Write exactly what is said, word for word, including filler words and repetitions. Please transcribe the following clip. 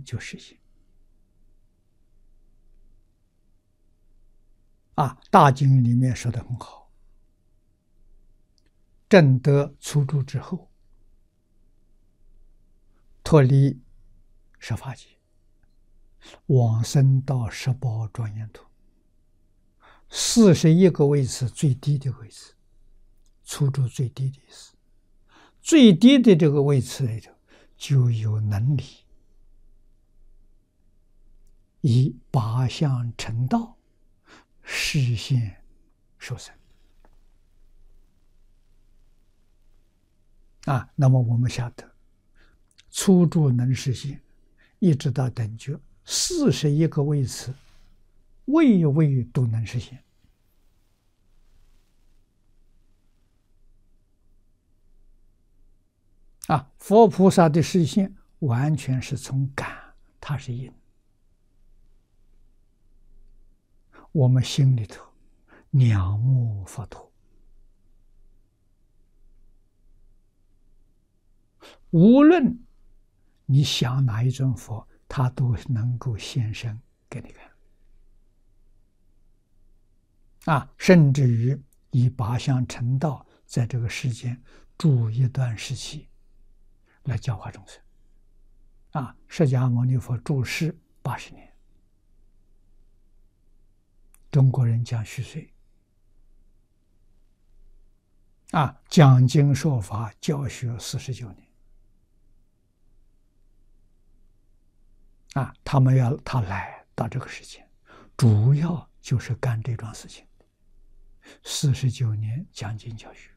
就实行。啊，大经里面说的很好，正得初住之后，脱离十法界，往生到十宝庄严土，四十一个位次最低的位置，初住最低的意思。最低的这个位次里头，就有能力以八相成道，实现受生。啊，那么我们晓得，初住能实现，一直到等觉，四十一个位次，位位都能实现。啊，佛菩萨的实现完全是从感，它是因。我们心里头仰慕佛陀，无论你想哪一尊佛，他都能够现身给你看。啊，甚至于以八相成道，在这个世间住一段时期，来教化众生。啊，释迦牟尼佛住世八十年，中国人讲虚岁。啊，讲经说法教学四十九年。啊，他们要他来到这个世界，主要就是干这桩事情。四十九年讲经教学。